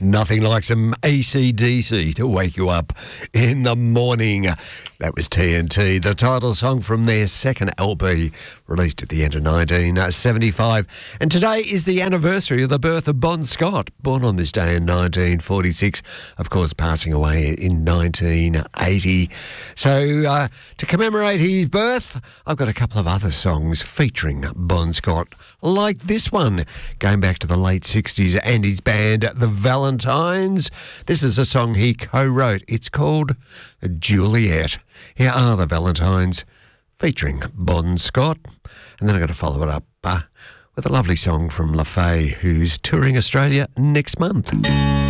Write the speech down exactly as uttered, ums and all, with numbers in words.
Nothing like some A C D C to wake you up in the morning. That was T N T, the title song from their second L P, released at the end of nineteen seventy-five. And today is the anniversary of the birth of Bon Scott, born on this day in nineteen forty-six, of course passing away in nineteen eighty. So uh, to commemorate his birth, I've got a couple of other songs featuring Bon Scott, like this one, going back to the late sixties, and his band, The Valentines. This is a song he co-wrote. It's called Juliet. Here are The Valentines featuring Bon Scott. And then I've got to follow it up uh, with a lovely song from LaFay, who's touring Australia next month.